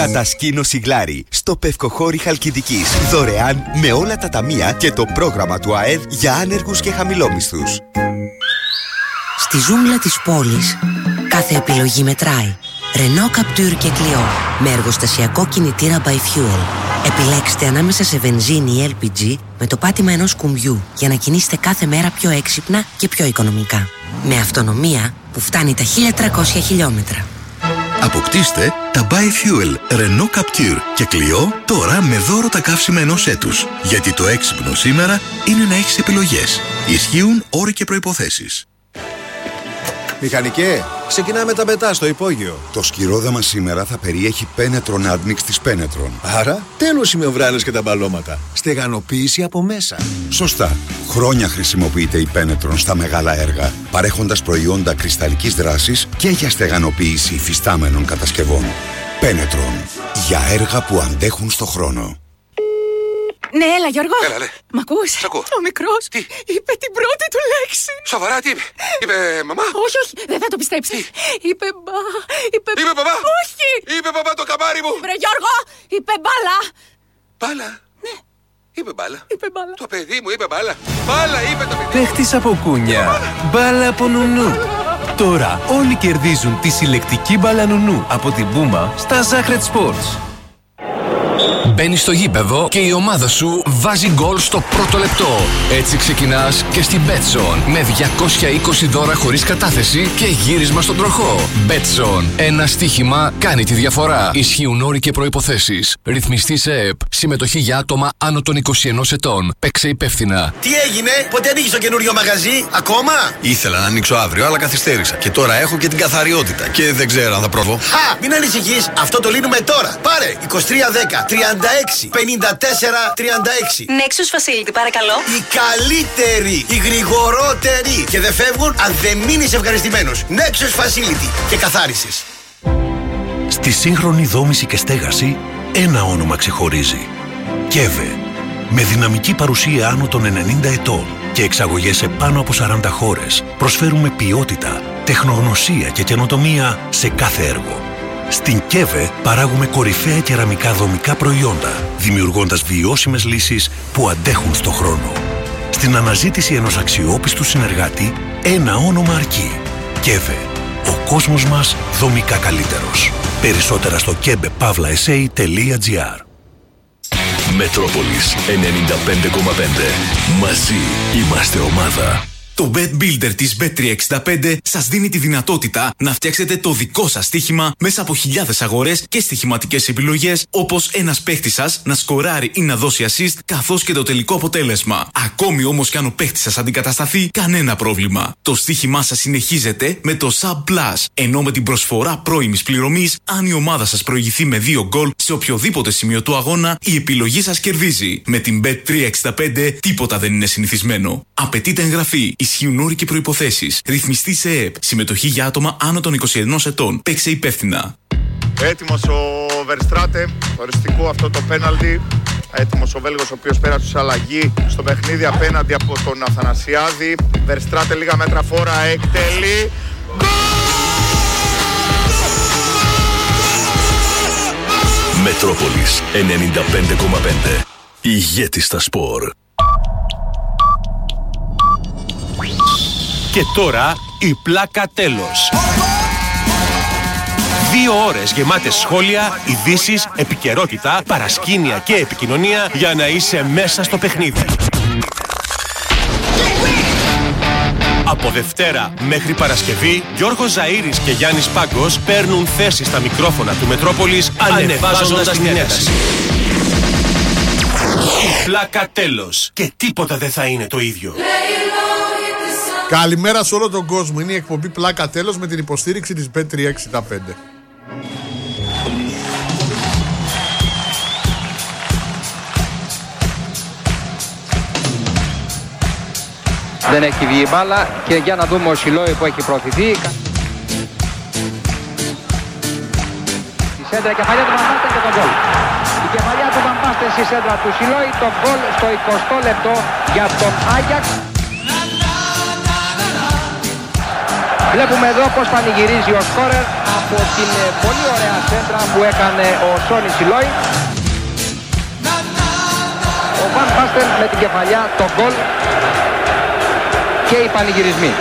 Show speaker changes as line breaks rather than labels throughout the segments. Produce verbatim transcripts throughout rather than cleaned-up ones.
Κατασκήνωση Γλάρι στο Πευκοχώρι Χαλκιδικής. Δωρεάν με όλα τα ταμεία και το πρόγραμμα του ΑΕΔ για άνεργους και χαμηλόμισθους.
Στη ζούγκλα της πόλης κάθε επιλογή μετράει. Renault Captur και Clio με εργοστασιακό κινητήρα by fuel. Επιλέξτε ανάμεσα σε βενζίνη ή ελ πι τζι με το πάτημα ενός κουμπιού για να κινήσετε κάθε μέρα πιο έξυπνα και πιο οικονομικά. Με αυτονομία που φτάνει τα χίλια τριακόσια χιλιόμετρα.
Αποκτήστε τα by fuel Renault Captur και Clio τώρα με δώρο τα καύσιμα ενός έτους. Γιατί το έξυπνο σήμερα είναι να έχεις επιλογές. Ισχύουν όροι και προϋποθέσεις.
Μηχανικέ, ξεκινάμε τα μπετά στο υπόγειο.
Το σκυρόδαμα σήμερα θα περιέχει Penetron Admix της Penetron.
Άρα, τέλος οι μεμβράνες και τα μπαλώματα. Στεγανοποίηση από μέσα.
Σωστά. Χρόνια χρησιμοποιείται η Penetron στα μεγάλα έργα, παρέχοντας προϊόντα κρυσταλλικής δράσης και για στεγανοποίηση υφιστάμενων κατασκευών. Penetron. Για έργα που αντέχουν στο χρόνο.
Ναι, έλα Γιώργο.
Έλα, ναι.
Μ' ακούς?
Σ' ακούω.
Ο μικρός
Τι?
είπε την πρώτη του λέξη.
Σοβαρά, τι είπε? Είπε μαμά?
Όχι, όχι, δεν θα το πιστέψεις. Είπε μπα... Είπε,
είπε μπαμπά?
Όχι.
Είπε μπαμπά το καμάρι μου.
Βρε Γιώργο, είπε μπάλα.
Μπάλα?
Ναι.
Είπε μπάλα.
Είπε μπάλα.
Το παιδί μου είπε μπάλα. Μπάλα είπε το παιδί.
Παίχτης από κούνια. Μπάλα από νουνού. Τώρα όλοι κερδίζουν τη συλλεκτική μπάλα νουνού από την Puma στα Zacred Sports.
Μπαίνεις στο γήπεδο και η ομάδα σου βάζει γκολ στο πρώτο λεπτό. Έτσι ξεκινάς και στην Betson με διακόσια είκοσι δώρα χωρίς κατάθεση και γύρισμα στον τροχό. Betson. Ένα στοίχημα κάνει τη διαφορά. Ισχύουν όροι και προϋποθέσεις. Ρυθμιστή σε ΕΕΠ. Συμμετοχή για άτομα άνω των είκοσι ενός ετών. Παίξε υπεύθυνα.
Τι έγινε, πότε ανοίγεις το καινούριο μαγαζί, ακόμα?
Ήθελα να ανοίξω αύριο, αλλά καθυστέρησα. Και τώρα έχω και την καθαριότητα. Και δεν ξέρω αν θα προβώ.
Χα! Μην ανησυχείς, αυτό το λύνουμε τώρα. Πάρε είκοσι τρία δέκα τριάντα έξι πενήντα τέσσερα τριάντα έξι.
Nexus Facility, παρακαλώ.
Η καλύτερη, η γρηγορότερη. Και δεν φεύγουν αν δεν μείνεις ευχαριστημένος. Nexus Facility. Και καθάρισες.
Στη σύγχρονη δόμηση και στέγαση, ένα όνομα ξεχωρίζει. κέβε. Με δυναμική παρουσία άνω των ενενήντα ετών και εξαγωγές σε πάνω από σαράντα χώρες, προσφέρουμε ποιότητα, τεχνογνωσία και καινοτομία σε κάθε έργο. Στην κέβε παράγουμε κορυφαία κεραμικά δομικά προϊόντα, δημιουργώντας βιώσιμες λύσεις που αντέχουν στο χρόνο. Στην αναζήτηση ενός αξιόπιστου συνεργάτη, ένα όνομα αρκεί. κέβε. Ο κόσμος μας δομικά καλύτερος. Περισσότερα στο κέβε παύλα ες έι τελεία τζι άρ.
Μετρόπολης ενενήντα πέντε κόμμα πέντε. Μαζί είμαστε ομάδα.
Το Bet Builder της μπετ τριακόσια εξήντα πέντε σας δίνει τη δυνατότητα να φτιάξετε το δικό σας στοίχημα μέσα από χιλιάδες αγορές και στοιχηματικές επιλογές, όπως ένας παίχτης σας να σκοράρει ή να δώσει assist, καθώς και το τελικό αποτέλεσμα. Ακόμη όμως κι αν ο παίχτης σας αντικατασταθεί, κανένα πρόβλημα. Το στοίχημά σας συνεχίζεται με το Sub Plus, ενώ με την προσφορά πρώιμης πληρωμής, αν η ομάδα σας προηγηθεί με δύο γκολ σε οποιοδήποτε σημείο του αγώνα, η επιλογή σας κερδίζει. Με την μπετ τριακόσια εξήντα πέντε τίποτα δεν είναι συνηθισμένο. Απαιτείται εγγραφή. Ισχύουν όροι και προϋποθέσεις. Ρυθμιστή σε ΕΕΠ. Συμμετοχή για άτομα άνω των είκοσι ενός ετών. Παίξε υπεύθυνα.
Έτοιμος ο Verstraete, το οριστικό αυτό το πέναλτι. Έτοιμος ο Βέλγος, ο οποίος πέρασε σε αλλαγή στο παιχνίδι απέναντι από τον Αθανασιάδη. Verstraete λίγα μέτρα φόρα, εκτελεί.
Μετρόπολης ενενήντα πέντε κόμμα πέντε. Ηγέτη στα σπορ.
Και τώρα η πλάκα τέλος. Δύο ώρες γεμάτες σχόλια, ειδήσεις, επικαιρότητα, παρασκήνια και επικοινωνία για να είσαι μέσα στο παιχνίδι. Από Δευτέρα μέχρι Παρασκευή, Γιώργος Ζαΐρης και Γιάννης Πάγκος παίρνουν θέση στα μικρόφωνα του Μετρόπολης, ανεβάζοντας την ένταση. Η πλάκα τέλος. Και τίποτα δεν θα είναι το ίδιο.
Καλημέρα σε όλο τον κόσμο. Είναι η εκπομπή Πλάκα Τέλος με την υποστήριξη της μπετ τριακόσια εξήντα πέντε.
Δεν έχει βγει η μπάλα και για να δούμε ο Σιλόι που έχει προωθηθεί. Η σέντρα, κεφαλιά του Βαμπάστε και τον γκολ. Η κεφαλιά του Βαμπάστε στη σέντρα του Σιλόι, το γκολ στο εικοστό λεπτό για τον Άγιαξ. Βλέπουμε εδώ πως πανηγυρίζει ο σκόρερ από την πολύ ωραία σέντρα που έκανε ο Σόνι Σιλόι. Ο Βαν Μπάστεν με την κεφαλιά, το γκολ και οι πανηγυρισμοί.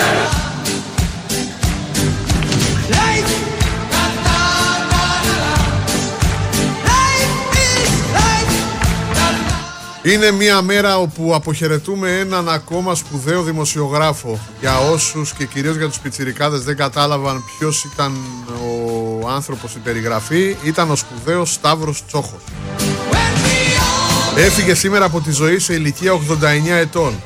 Είναι μια μέρα όπου αποχαιρετούμε έναν ακόμα σπουδαίο δημοσιογράφο. Για όσους και κυρίως για τους πιτσιρικάδες δεν κατάλαβαν ποιος ήταν ο άνθρωπος στην περιγραφή, ήταν ο σπουδαίος Σταύρος Τσόχος. Έφυγε σήμερα από τη ζωή σε ηλικία ογδόντα εννέα ετών.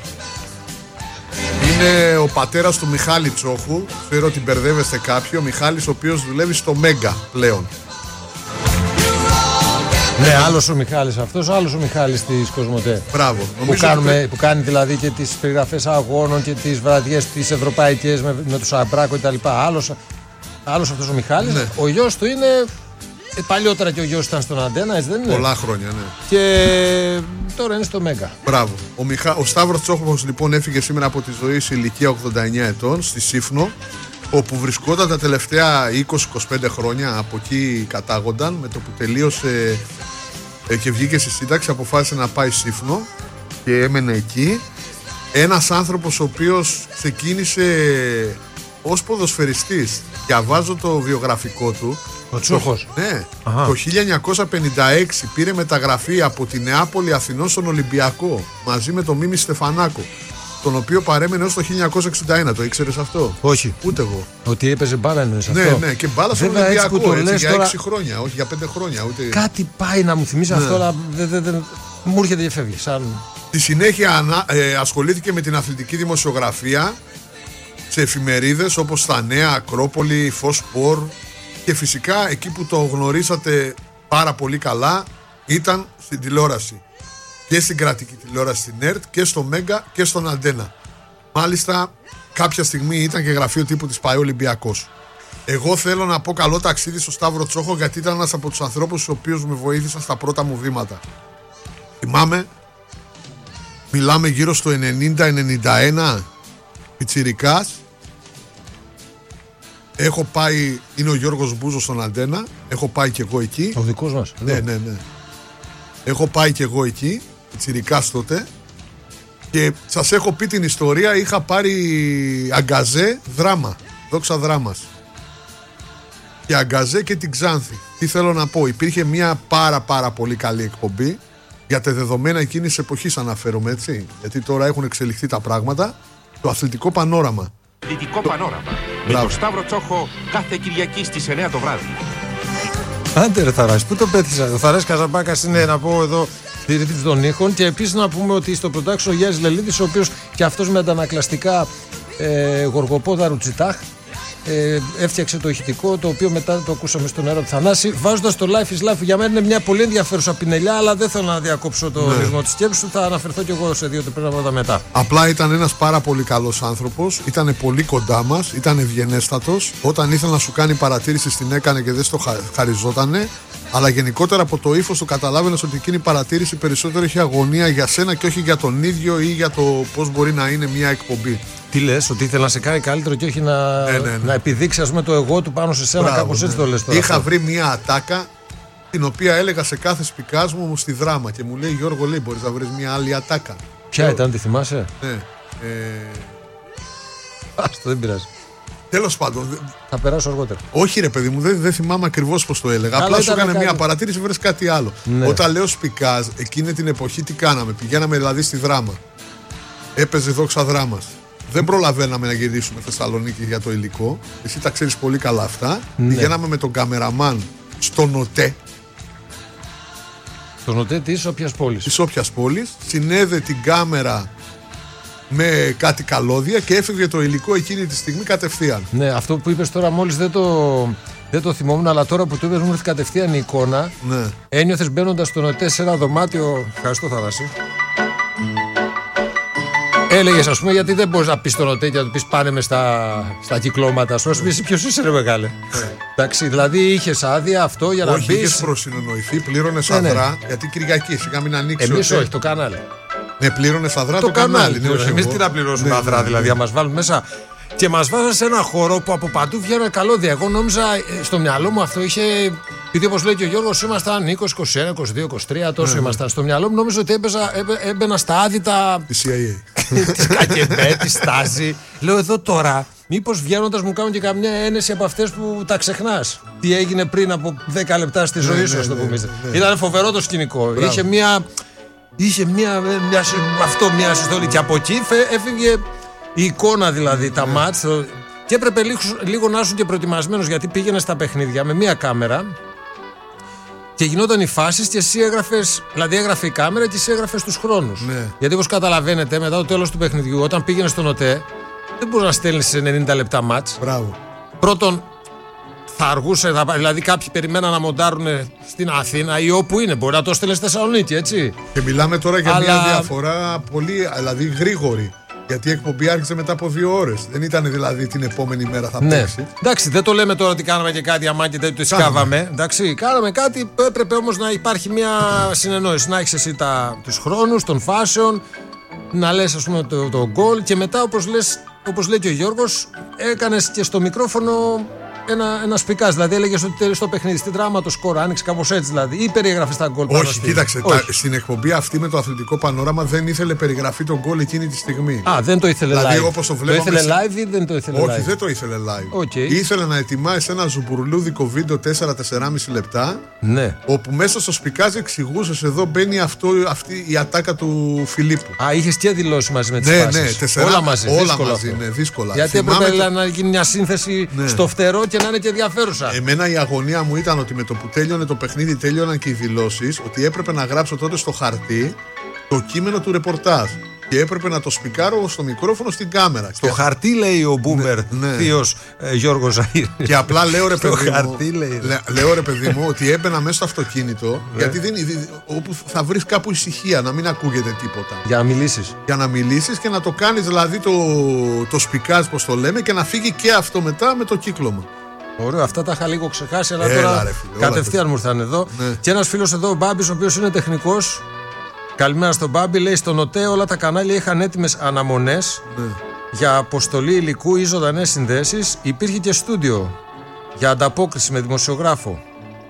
Είναι ο πατέρας του Μιχάλη Τσόχου. Ξέρω ότι μπερδεύεστε κάποιοι. Ο Μιχάλης ο οποίος δουλεύει στο Μέγκα πλέον.
Ναι, άλλος ο Μιχάλης αυτός, άλλος ο Μιχάλης της Κοσμοτέ.
Μπράβο.
Που, κάνουμε, ότι... που κάνει δηλαδή και τις περιγραφές αγώνων και τις βραδιές τις ευρωπαϊκές με, με τους Αμπράκο κτλ. Άλλος, άλλος αυτός ο Μιχάλης. Ναι. Ο γιος του είναι. Ε, παλιότερα και ο γιος ήταν στον Αντένα, έτσι δεν είναι?
Πολλά χρόνια, ναι.
Και τώρα είναι στο Μέγκα.
Μπράβο. Ο, Μιχα... ο Σταύρος Τσόχος λοιπόν έφυγε σήμερα από τη ζωή σε ηλικία ογδόντα εννέα ετών στη Σύφνο, όπου βρισκόταν τα τελευταία είκοσι με είκοσι πέντε χρόνια. Από εκεί κατάγονταν. Με το που τελείωσε ε, και βγήκε στη σύνταξη, αποφάσισε να πάει Σύφνο και έμενε εκεί. Ένας άνθρωπος ο οποίος ξεκίνησε ως ποδοσφαιριστής. Διαβάζω το βιογραφικό του.
Ο Τσόχος.
Ναι. Αχα. Το χίλια εννιακόσια πενήντα έξι πήρε μεταγραφή από τη Νεάπολη Αθηνών στον Ολυμπιακό μαζί με τον Μίμη Στεφανάκο, τον οποίο παρέμενε ως το χίλια εννιακόσια εξήντα ένα. Το ήξερες αυτό?
Όχι.
Ούτε εγώ.
Ότι έπαιζε μπάλα εννοείς αυτό?
Ναι, ναι, και μπάλα στον
Βέβαια,
Ολυμπιακό
έτσι
έτσι, για
τώρα...
έξι χρόνια, όχι για πέντε χρόνια. Ούτε...
Κάτι πάει να μου θυμίσει, ναι, αυτό, αλλά δεν δε, δε, μου έρχεται και φεύγει. Σαν...
Στη συνέχεια ανα, ε, ασχολήθηκε με την αθλητική δημοσιογραφία σε εφημερίδες όπως τα Νέα, Ακρόπολη, Φως Σπορ, και φυσικά εκεί που το γνωρίσατε πάρα πολύ καλά ήταν στην τηλεόραση. Και στην κρατική τηλεόραση στην ΕΡΤ και στο Μέγκα και στον Αντένα. Μάλιστα κάποια στιγμή ήταν και γραφείο τύπου της ΠΑΕ Ολυμπιακός. Εγώ θέλω να πω καλό ταξίδι στο Σταύρο Τσόχο, γιατί ήταν ένας από τους ανθρώπους τους οποίους με βοήθησαν στα πρώτα μου βήματα. Θυμάμαι, μιλάμε γύρω στο ενενήντα ενενήντα ένα, πιτσιρικάς. Έχω πάει, είναι ο Γιώργος Μπούζος στον Αντένα, έχω πάει και εγώ εκεί.
Ο δικός μας.
Ναι, ναι, ναι. Έχω πάει και εγώ εκεί, πιτσιρικάς τότε. Και σας έχω πει την ιστορία, είχα πάρει αγκαζέ δράμα, δόξα δράμας. Και αγκαζέ και την Ξάνθη. Τι θέλω να πω, υπήρχε μια πάρα πάρα πολύ καλή εκπομπή. Για τα δεδομένα εκείνης της εποχής αναφέρομαι, έτσι. Γιατί τώρα έχουν εξελιχθεί τα πράγματα. Το αθλητικό πανόραμα.
Αθλητικό πανόραμα. Με τον Σταύρο Τσόχο κάθε Κυριακή στις εννιά το βράδυ.
Άντε ρε Θαράση, πού το πέτυχα? Ο Θαράσης Καζαμπάκας είναι, να πω εδώ, στη ρύθμιση των ήχων. Και επίσης να πούμε ότι στο production ο Γιάννης Λελίδης, ο οποίος και αυτός με αντανακλαστικά ε, γοργοπόδαρου Τσιτάχ ε, έφτιαξε το ηχητικό, το οποίο μετά το ακούσαμε στον αέρα του Θανάση, βάζοντας το Life is Life. Για μένα είναι μια πολύ ενδιαφέρουσα πινελιά, αλλά δεν θέλω να διακόψω το ρυθμό, ναι, της σκέψης του. Θα αναφερθώ κι εγώ σε δύο τρία πράγματα μετά.
Απλά ήταν ένας πάρα πολύ καλός άνθρωπος, ήταν πολύ κοντά μας, ήταν ευγενέστατος. Όταν ήθελε να σου κάνει παρατήρηση την έκανε και δεν στο χαριζότανε. Αλλά γενικότερα από το ύφος του καταλάβαινες ότι εκείνη η παρατήρηση περισσότερο έχει αγωνία για σένα και όχι για τον ίδιο ή για το πώς μπορεί να είναι μια εκπομπή.
Τι λες, ότι ήθελε να σε κάνει καλύτερο και όχι να, ναι, ναι, ναι. να επιδείξει, ας πούμε, το εγώ του πάνω σε σένα? Μπράβο, κάπως, ναι, έτσι το λες τώρα?
Είχα βρει μια ατάκα την οποία έλεγα σε κάθε σπικάς μου στη δράμα και μου λέει, Γιώργο, λέει, μπορείς να βρεις μια άλλη ατάκα?
Ποια Λέω, ήταν, τη θυμάσαι?
Ναι. Ε...
Άστο, δεν πειράζει.
Τέλος πάντων.
Θα περάσω αργότερα.
Όχι, ρε παιδί μου, δεν, δεν θυμάμαι ακριβώς πώς το έλεγα. Καλά, απλά σου έκανε μια παρατήρηση, βρες κάτι άλλο. Ναι. Όταν λέω σπικάζ, εκείνη την εποχή τι κάναμε? Πηγαίναμε δηλαδή στη δράμα. Έπαιζε δόξα δράμας. Δεν προλαβαίναμε να γυρίσουμε Θεσσαλονίκη για το υλικό. Εσύ τα ξέρεις πολύ καλά αυτά. Ναι. Πηγαίναμε με τον καμεραμάν στον ΟΤΕ.
Στον ΟΤΕ της όποιας πόλης.
Της όποιας πόλης. Συνέδε την κάμερα με κάτι καλώδια και έφευγε το υλικό εκείνη τη στιγμή κατευθείαν.
Ναι, αυτό που είπες τώρα μόλις δεν το, δεν το θυμόμουν, αλλά τώρα που το είπες μου ήρθε κατευθείαν η εικόνα.
Ναι.
Ένιωθες μπαίνοντας στον ΟΤΕ σε ένα δωμάτιο. Ευχαριστώ, Θανάση. Έλεγες, ας πούμε, γιατί δεν μπορείς να πεις στον ΟΤΕ και να του πεις πάνε με στα, στα κυκλώματα σου. Ας πεις ποιος είσαι, ρε μεγάλε. Εντάξει, δηλαδή είχες άδεια αυτό για να
όχι,
μπεις.
Είχες προσυνεννοηθεί, πλήρωνες ναι, αδρά, ναι. Γιατί Κυριακή σιγά μην ανοίξει.
Εμείς όχι, το κανάλι.
Ναι, πλήρωνες αδρά το,
το
κανάλι.
κανάλι ναι, εμείς τι να πληρώσουμε ναι, αδρά, ναι, ναι, δηλαδή, να μας βάλουν μέσα. Και μας βάζανε σε ένα χώρο που από παντού βγαίνανε καλώδια. Εγώ νόμιζα, στο μυαλό μου αυτό είχε Γιατί όπως λέει και ο Γιώργος, ήμασταν είκοσι, είκοσι ένα, είκοσι δύο, είκοσι τρία, τόσο ναι, ήμασταν. Ναι. Στο μυαλό μου νόμιζα ότι έμπαιζα, έμπαινα στα άδυτα
τη σι άι έι,
τη ΚΑΚΕΜΠΕ, τη Στάζη. Λέω εδώ τώρα, μήπως βγαίνοντας μου κάνουν και καμιά ένεση από αυτές που τα ξεχνάς. Τι έγινε πριν από δέκα λεπτά στη ζωή ναι, σου, ναι, το πούμε. Ναι, ναι. Ήταν φοβερό το σκηνικό. Μπράβο. Είχε μια. Είχε μια, μια, αυτό, μια συστολή. Και από εκεί έφυγε η εικόνα, δηλαδή, τα ναι. μάτς. Και έπρεπε λίγο, λίγο να ήσουν και προετοιμασμένος, γιατί πήγαινε στα παιχνίδια με μία κάμερα και γινόταν οι φάσεις και εσύ έγραφες, δηλαδή έγραφε η κάμερα και εσύ έγραφες τους χρόνους. Ναι. Γιατί όπως καταλαβαίνετε, μετά το τέλος του παιχνιδιού, όταν πήγαινε στον ΟΤΕ, δεν μπορείς να στέλνεις ενενήντα λεπτά μάτς.
Μπράβο.
Πρώτον, θα αργούσε, θα, δηλαδή κάποιοι περιμέναν να μοντάρουν στην Αθήνα ή όπου είναι. Μπορεί να το στέλνει στη Θεσσαλονίκη, έτσι.
Και μιλάμε τώρα για Αλλά... μια διαφορά πολύ, δηλαδή γρήγορη. Γιατί η εκπομπή άρχισε μετά από δύο ώρες. Δεν ήταν δηλαδή την επόμενη μέρα θα
ναι.
παίξει.
Εντάξει, δεν το λέμε τώρα ότι κάναμε και κάτι αμά και δεν το σκάβαμε. Εντάξει, κάναμε κάτι που έπρεπε όμως να υπάρχει μια συνεννόηση. Να έχεις εσύ τα, τους χρόνους των φάσεων, να λες ας πούμε το, το γκολ και μετά όπως, λες, όπως λέει και ο Γιώργος, έκανες και στο μικρόφωνο ένα, ένα σπικάζ. Δηλαδή έλεγες ότι στο παιχνίδι, στην τράμα το σκορ, άνοιξε κάπως έτσι δηλαδή. Ή περιέγραφες τα γκολ.
Όχι, κοίταξε. Τα, στην εκπομπή αυτή με το αθλητικό πανόραμα δεν ήθελε περιγραφή τον γκολ εκείνη τη στιγμή.
Α, δεν το ήθελε
δηλαδή,
live.
Όπως το,
το ήθελε live ή δεν το ήθελε
Όχι, live.
Όχι,
δεν το ήθελε live.
Okay.
Ήθελε να ετοιμάσει ένα ζουμπουρλούδικο βίντεο τέσσερα με τεσσεράμισι λεπτά.
Ναι.
Όπου μέσα στο σπικάζ εξηγούσε εδώ μπαίνει αυτό, αυτή η ατάκα του Φιλίππου.
Α, είχε και δηλώσει μαζί με τις
ναι,
φάσεις.
Ναι, τεσσερά,
όλα μαζί.
Όλα
δύσκολα
μαζί, ναι, δύσκολα.
Γιατί έπρεπε το... να γίνει μια σύνθεση ναι. στο φτερό και να είναι και ενδιαφέρουσα.
Εμένα η αγωνία μου ήταν ότι με το που τέλειωνε το παιχνίδι, τέλειωναν και οι δηλώσεις, ότι έπρεπε να γράψω τότε στο χαρτί το κείμενο του ρεπορτάζ. Και έπρεπε να το σπικάρω στο μικρόφωνο στην κάμερα.
Στο και... χαρτί λέει ο Μπούμερ, ναι, ναι. θείος ε, Γιώργος Ζαΐρης.
Και απλά λέω ρε παιδί μου,
χαρτί, λέει,
λέ, λέω ρε παιδί μου ότι έμπαινα μέσα στο αυτοκίνητο γιατί δεν, όπου θα βρεις κάπου ησυχία, να μην ακούγεται τίποτα.
Για να μιλήσεις.
Για να μιλήσεις και να το κάνεις δηλαδή το, το σπικάζ πως το λέμε και να φύγει και αυτό μετά με το κύκλωμα.
Ωραίο, αυτά τα είχα λίγο ξεχάσει, αλλά Έλα, τώρα ρε, φίλε, κατευθείαν μου ήρθαν εδώ. Ναι. Και ένας φίλος εδώ, ο Μπάμπης, ο οποίος είναι τεχνικός. Καλημέρα στον Μπάμπη, λέει στον ΟΤΕ όλα τα κανάλια είχαν έτοιμες αναμονές ναι. για αποστολή υλικού ή ζωντανές συνδέσεις. Υπήρχε και στούντιο για ανταπόκριση με δημοσιογράφο.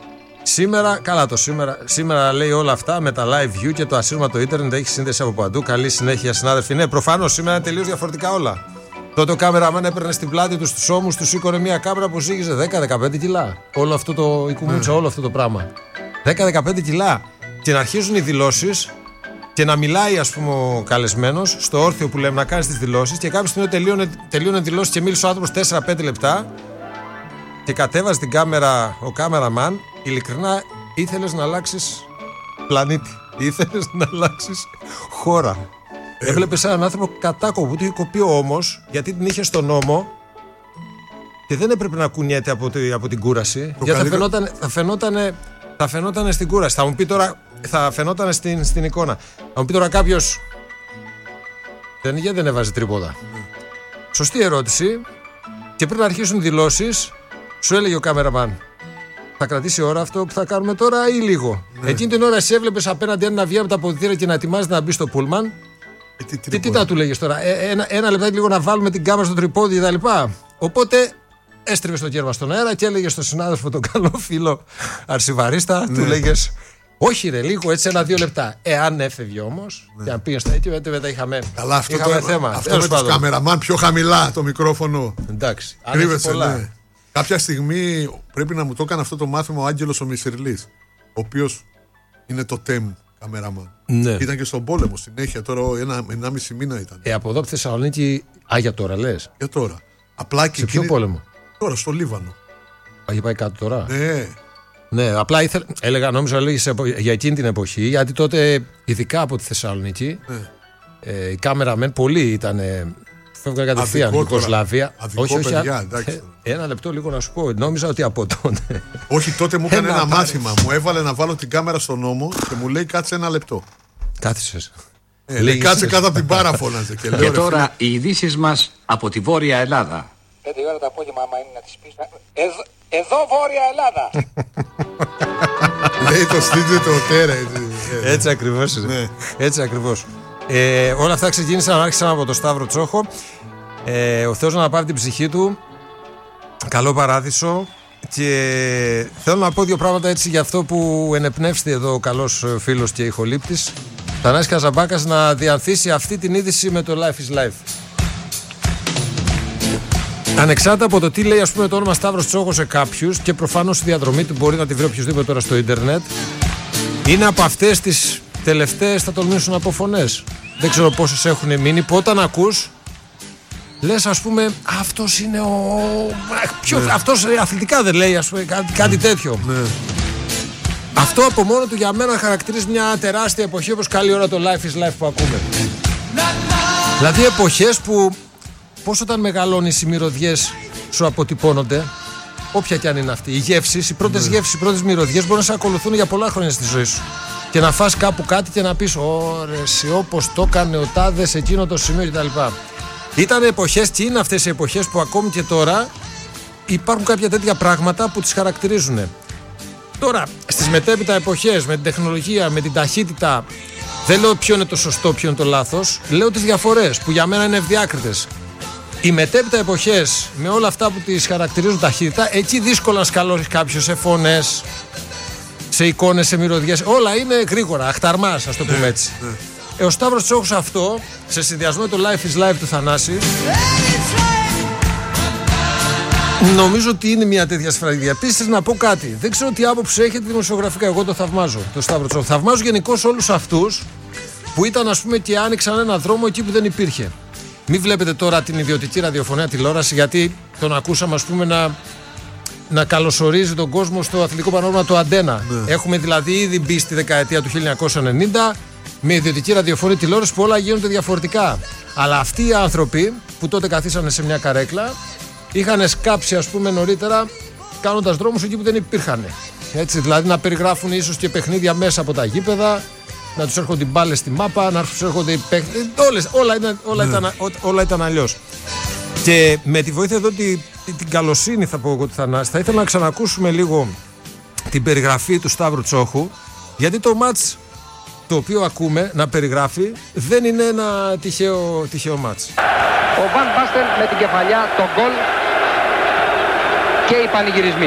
Σήμερα, καλά το σήμερα, σήμερα λέει όλα αυτά με τα live view και το ασύρματο ίντερνετ έχει σύνδεση από παντού. Καλή συνέχεια, συνάδελφοι. Ναι, προφανώς σήμερα είναι τελείως διαφορετικά όλα. Τότε ο κάμεραμαν έπαιρνε στην πλάτη του, στους ώμους του, σήκωνε μια κάμερα που ζύγιζε δέκα με δεκαπέντε κιλά. Όλο αυτό το η κουμούτσα, mm. όλο αυτό το πράγμα. δέκα με δεκαπέντε κιλά. Και να αρχίζουν οι δηλώσεις και να μιλάει, ας πούμε, ο καλεσμένος στο όρθιο που λέμε να κάνει τις δηλώσεις. Και κάποια στιγμή τελείωνε, τελείωνε δηλώσεις και μίλησε ο άνθρωπος τέσσερα με πέντε λεπτά. Και κατέβαζε την κάμερα ο κάμεραμαν. Ειλικρινά ήθελες να αλλάξεις πλανήτη. Ήθελες να αλλάξεις χώρα. Ε, Έβλεπες έναν άνθρωπο κατάκοπο που του είχε κοπεί ο ώμος, γιατί την είχε στον ώμο και δεν έπρεπε να κουνιέται από, τη, από την κούραση. Γιατί καλύτερο... θα, φαινόταν, θα, φαινόταν, θα φαινόταν στην κούραση. Θα μου πει τώρα, θα φαινόταν στην, στην εικόνα. Θα μου πει τώρα κάποιος, δεν, γιατί δεν έβαζε τρίποτα. Mm. Σωστή ερώτηση. Και πριν αρχίσουν οι δηλώσεις, σου έλεγε ο κάμεραμαν, θα κρατήσει ώρα αυτό που θα κάνουμε τώρα ή λίγο. Ναι. Εκείνη την ώρα εσύ έβλεπες απέναντι ένα να βγει από τα αποδυτήρια και να ετοιμάζεται να μπει στο πούλμαν. Τι, τι, τι θα του λέγες τώρα, ε, ένα, ένα λεπτάκι λίγο να βάλουμε την κάμερα στο τρυπόδι κτλ. Οπότε έστριβε το κέρμα στον αέρα και έλεγε στον συνάδελφο, τον καλό φίλο Αρσιβαρίστα, ναι. του λέγες, όχι ρε, λίγο έτσι ένα-δύο λεπτά. Εάν έφευγε όμως, ναι. και αν πήγε στα έτοιμα, μετά είχαμε,
Καλά, αυτό
είχαμε
το,
θέμα.
Αυτό με τους καμεραμάν πιο χαμηλά το μικρόφωνο.
Εντάξει,
κρύβεσαι, ναι. Κάποια στιγμή πρέπει να μου το έκανε αυτό το μάθημα ο Άγγελος ο Μισηρλής, ο οποίος είναι το τέμ καμεραμάν. Ναι. Ήταν και στον πόλεμο συνέχεια, τώρα ένα, ένα μισή μήνα ήταν.
Ε, από εδώ από Θεσσαλονίκη, α, για τώρα λες.
Για τώρα. Απλά και
σε ποιο πόλεμο?
Τώρα, στο Λίβανο.
Α, για πάει κάτω τώρα.
Ναι.
Ναι, απλά ήθελα, έλεγα, νόμιζα έλεγες για εκείνη την εποχή, γιατί τότε, ειδικά από τη Θεσσαλονίκη, ναι. ε, οι κάμεραμεν πολλοί ήταν. Φεύγαν κατευθείαν Ιουγκοσλαβία.
Όχι, όχι. Παιδιά,
ένα λεπτό λίγο να σου πω. Νόμιζα ότι από τότε.
Όχι, τότε μου έκανε ένα, ένα μάθημα. Μου έβαλε να βάλω την κάμερα στον νόμο και μου λέει κάτσε ένα λεπτό.
Κάθισες.
Ε, λέει, κάτσε κάτω από την μπάρα φώναζε. Και,
και τώρα οι ειδήσεις μας από τη Βόρεια Ελλάδα.
Πέντε ώρα το απόγευμα, άμα είναι να τις πεις. Εδώ, εδώ Βόρεια Ελλάδα.
Λέει το στήριο το τέρα.
Έτσι ακριβώς είναι. Έτσι ακριβώς. Ε, όλα αυτά ξεκίνησαν, άρχισαν από το Σταύρο Τσόχο. Ε, ο Θεός να πάρει την ψυχή του. Καλό παράδεισο. Και θέλω να πω δύο πράγματα έτσι για αυτό που ενεπνεύστη εδώ ο καλός φίλος και ηχολήπτης Θανάσης Καζαμπάκας να διανθίσει αυτή την είδηση με το Life is Life. Ανεξάρτητα από το τι λέει ας πούμε το όνομα Σταύρος Τσόχος σε κάποιους, και προφανώς η διαδρομή του μπορεί να τη βρει οποιοδήποτε τώρα στο ίντερνετ, είναι από αυτές τις τελευταίες, θα τολμήσουν να πω, φωνές. Δεν ξέρω πόσες έχουν μείνει, που όταν ακούς λες ας πούμε αυτός είναι ο... Ποιο... Ναι. Αυτός αθλητικά δεν λέει ας πούμε κάτι, κάτι τέτοιο. Ναι. Αυτό από μόνο του για μένα χαρακτηρίζει μια τεράστια εποχή, όπως καλή ώρα το Life is Life που ακούμε. Δηλαδή εποχές που πώς όταν μεγαλώνεις οι μυρωδιές σου αποτυπώνονται, όποια κι αν είναι αυτή. Οι γεύσεις, οι πρώτες ναι. γεύσεις, οι πρώτες μυρωδιές μπορούν να σε ακολουθούν για πολλά χρόνια στη ζωή σου. Και να φας κάπου κάτι και να πεις ωρε, όπως το έκανε ο τάδε σε εκείνο το σημείο κτλ. Ήταν εποχές και είναι αυτές οι εποχές που ακόμη και τώρα υπάρχουν κάποια τέτοια πράγματα που τις χαρακτηρίζουν. Τώρα, στις μετέπειτα εποχές, με την τεχνολογία, με την ταχύτητα, δεν λέω ποιο είναι το σωστό, ποιο είναι το λάθος, λέω τις διαφορές που για μένα είναι ευδιάκριτες. Οι μετέπειτα εποχές, με όλα αυτά που τις χαρακτηρίζουν ταχύτητα, εκεί δύσκολα να σκαλώσει κάποιος σε φωνές, σε εικόνες, σε μυρωδιές. Όλα είναι γρήγορα, αχταρμάς, ας το πούμε έτσι. Ε, ο Σταύρος Τσόχος αυτό, σε συνδυασμό με το Life is Life του Θανάση, νομίζω ότι είναι μια τέτοια σφραγίδια. Επίσης να πω κάτι, δεν ξέρω τι άποψη έχετε δημοσιογραφικά, εγώ το θαυμάζω, το Σταύρο Τσόχο. Θαυμάζω γενικώς όλους αυτούς που ήταν ας πούμε και άνοιξαν ένα δρόμο εκεί που δεν υπήρχε. Μην βλέπετε τώρα την ιδιωτική ραδιοφωνία τηλεόραση, γιατί τον ακούσαμε ας πούμε να, να καλωσορίζει τον κόσμο στο αθλητικό πανόραμα του Αντένα. Ναι. Έχουμε δηλαδή ήδη μπει στη δεκαετία του χίλια εννιακόσια ενενήντα με ιδιωτική ραδιοφωνία τηλεόραση που όλα γίνονται διαφορετικά. Αλλά αυτοί οι άνθρωποι που τότε καθίσανε σε μια καρέκλα είχαν σκάψει ας πούμε νωρίτερα κάνοντας δρόμους εκεί που δεν υπήρχαν. Έτσι, δηλαδή να περιγράφουν ίσως και παιχνίδια μέσα από τα γήπεδα, να τους έρχονται οι μπάλες στη μάπα, να τους έρχονται οι παίκτες. Όλες, όλα, ήταν, όλα, ναι. ήταν, όλα ήταν αλλιώς. Και με τη βοήθεια εδώ τη, τη, την καλοσύνη θα πω εγώ του Θανάση, θα ήθελα να ξανακούσουμε λίγο την περιγραφή του Σταύρου Τσόχου, γιατί το μάτς το οποίο ακούμε να περιγράφει δεν είναι ένα τυχαίο, τυχαίο μάτς.
Ο Βαν Μπάστεν με την κεφαλιά, τον γκολ και οι πανηγυρισμοί.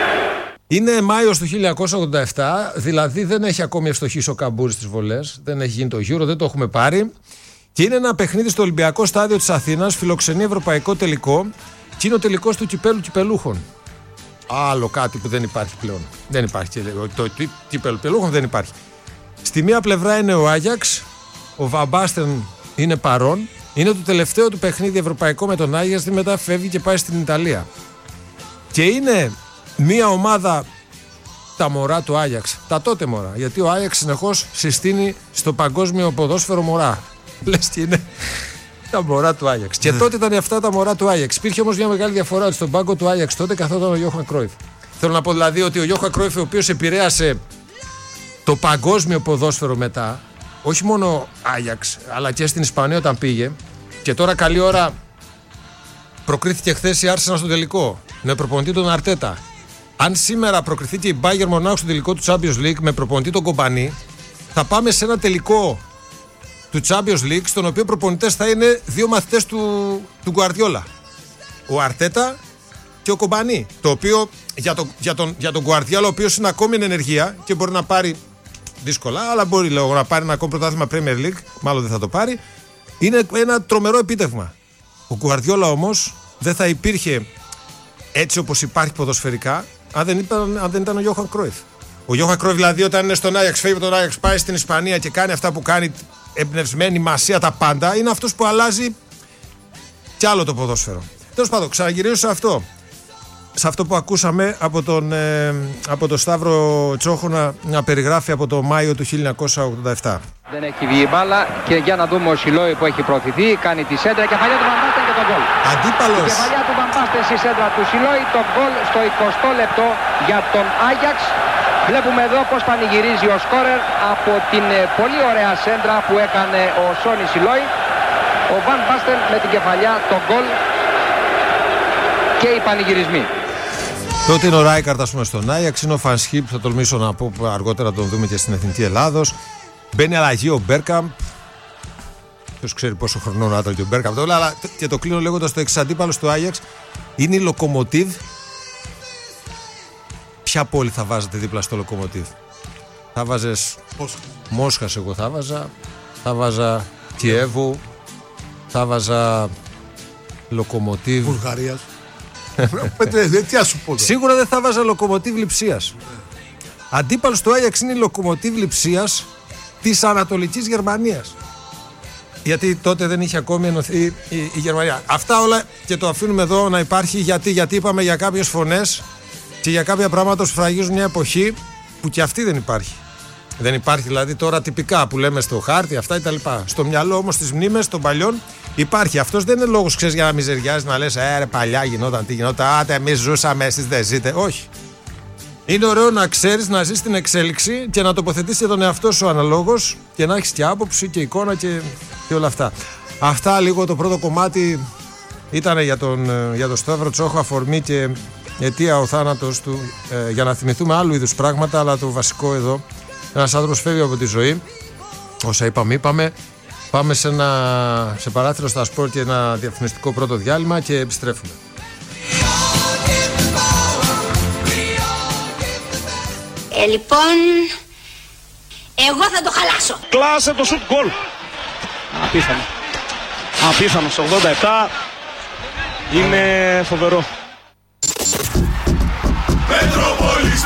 Είναι Μάιος του χίλια εννιακόσια ογδόντα επτά, δηλαδή δεν έχει ακόμη ευστοχήσει ο Καμπούρης στις βολές, δεν έχει γίνει το Euro, δεν το έχουμε πάρει. Και είναι ένα παιχνίδι στο Ολυμπιακό Στάδιο της Αθήνας, φιλοξενεί ευρωπαϊκό τελικό, και είναι ο τελικός του κυπέλου κυπελούχων. Άλλο κάτι που δεν υπάρχει πλέον. Δεν υπάρχει. Το κύπελο κυπελούχων δεν υπάρχει. Στη μία πλευρά είναι ο Άγιαξ, ο Βαν Μπάστεν είναι παρόν. Είναι το τελευταίο του παιχνίδι ευρωπαϊκό με τον Άγιαξ, και μετά φεύγει και πάει στην Ιταλία. Και είναι μία ομάδα, τα μωρά του Άγιαξ, τα τότε μωρά, γιατί ο Άγιαξ συνεχώς συστήνει στο παγκόσμιο ποδόσφαιρο μωρά. Λες και είναι τα μωρά του Άγιαξ. Και τότε ήταν αυτά τα μωρά του Άγιαξ. Υπήρχε όμως μια μεγάλη διαφορά, ότι στον πάγκο του Άγιαξ τότε καθόταν ο Γιώχαν Κρόιφ. Θέλω να πω δηλαδή ότι ο Γιώχαν Κρόιφ, ο οποίος επηρέασε το παγκόσμιο ποδόσφαιρο μετά, όχι μόνο Άγιαξ, αλλά και στην Ισπανία όταν πήγε, και τώρα καλή ώρα προκρίθηκε χθες η Άρσενα στο τελικό με προπονητή τον Αρτέτα. Αν σήμερα προκριθεί και η Bayern Μονάχου στο τελικό του Champions League με προπονητή τον Κομπανί, θα πάμε σε ένα τελικό του Champions League στον οποίο προπονητές θα είναι δύο μαθητές του, του Γκουαρδιόλα. Ο Αρτέτα και ο Κομπανί. Το οποίο για, το, για τον, για τον Γκουαρδιόλα, ο οποίος είναι ακόμη εν ενεργεία και μπορεί να πάρει δύσκολα, αλλά μπορεί λέω, να πάρει ένα ακόμη πρωτάθλημα Premier League, μάλλον δεν θα το πάρει. Είναι ένα τρομερό επίτευγμα. Ο Γκουαρδιόλα όμως δεν θα υπήρχε έτσι όπως υπάρχει ποδοσφαιρικά, αν δεν ήταν, αν δεν ήταν ο Γιώχαν Κρόιφ. Ο Γιώχαν Κρόιφ δηλαδή όταν είναι στον Άγιαξ, φεύγει τον Άγιαξ, πάει στην Ισπανία και κάνει αυτά που κάνει, εμπνευσμένη, μασία, τα πάντα, είναι αυτός που αλλάζει κι άλλο το ποδόσφαιρο. Τέλος πάντων, ξαναγυρίζω σε αυτό. Σε αυτό που ακούσαμε από τον, ε, από τον Σταύρο Τσόχο να, να περιγράφει από το Μάιο του χίλια εννιακόσια ογδόντα επτά.
Δεν έχει βγει η μπάλα και για να δούμε ο Σιλόι που έχει προωθηθεί, κάνει τη σέντρα, κεφαλιά του Βαν Μπάστεν και τον γκολ.
Αντίπαλος.
Η κεφαλιά του Βαν Μπάστεν στη σέντρα του Σιλόι, το γκολ στο εικοστό λεπτό για τον Άγιαξ. Βλέπουμε εδώ πως πανηγυρίζει ο σκόρερ από την πολύ ωραία σέντρα που έκανε ο Σόνι Σιλόι. Ο Βαν Μπάστεν με την κεφαλιά, το γκολ και οι πανηγυρισμοί.
Τότε είναι ο Ράικαρτ, ας πούμε, στον Άγιαξ, είναι ο Φανσχίπ, θα τολμήσω να πω αργότερα τον δούμε και στην Εθνική Ελλάδος. Μπαίνει αλλαγή ο Μπέρκαμπ. Ποιος ξέρει πόσο χρονών ήταν και ο Μπέρκαμπ τώρα, αλλά και το κλείνω λέγοντας το εξαντίπαλο του Άγιαξ είναι η Λοκομοτίβ, ποια πόλη θα βάζετε δίπλα στο Λοκομοτίβ? Θα βάζες Μόσχας, εγώ θα βάζα. Θα βάζα Κιέβο. Θα βάζα Λοκομοτίβ
Βουλγαρίας. Τι ας σου πω.
Σίγουρα δεν θα βάζα Λοκομοτίβ Λειψίας. Αντίπαλος του Άγιαξ είναι η Λοκομοτίβ Λειψίας της Ανατολικής Γερμανίας. Γιατί τότε δεν είχε ακόμη ενωθεί η, η, η Γερμανία. Αυτά όλα και το αφήνουμε εδώ να υπάρχει. Γιατί, γιατί είπαμε για κάποιες φωνές και για κάποια πράγματα που σφραγίζουν μια εποχή που και αυτή δεν υπάρχει. Δεν υπάρχει δηλαδή τώρα τυπικά που λέμε στο χάρτη, αυτά κτλ. Στο μυαλό όμως τις μνήμες των παλιών υπάρχει. Αυτός δεν είναι λόγος, ξέρεις, για να μιζεριάζεις, να λες Ε, ρε, παλιά γινόταν, τι γινόταν. Άτε, εμείς ζούσαμε, εσείς δεν ζείτε. Όχι. Είναι ωραίο να ξέρεις, να ζεις την εξέλιξη και να τοποθετήσεις για τον εαυτό σου αναλόγως και να έχεις και άποψη και εικόνα και, και όλα αυτά. Αυτά λίγο το πρώτο κομμάτι ήταν για τον, για τον Σταύρο Τσόχο, αφορμή και αιτία ο θάνατος του, ε, για να θυμηθούμε άλλου είδους πράγματα, αλλά το βασικό εδώ, ένας άνθρωπος φεύγει από τη ζωή. Όσα είπαμε, είπαμε. Πάμε σε, ένα, σε παράθυρο στα σπορ και ένα διαφημιστικό πρώτο διάλειμμα και επιστρέφουμε.
Ε, λοιπόν, εγώ θα το χαλάσω.
Κλάσε το σουτ γκολ. Απίθανο. Απίθανο, στο ογδόντα επτά. Είναι φοβερό.
Μετρόπολης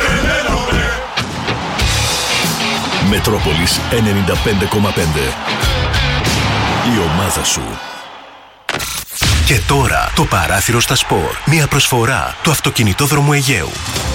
Μετρόπολης ενενήντα πέντε κόμμα πέντε. Η ομάδα σου. Και τώρα το παράθυρο στα σπορ. Μια προσφορά του Αυτοκινητόδρομου Αιγαίου.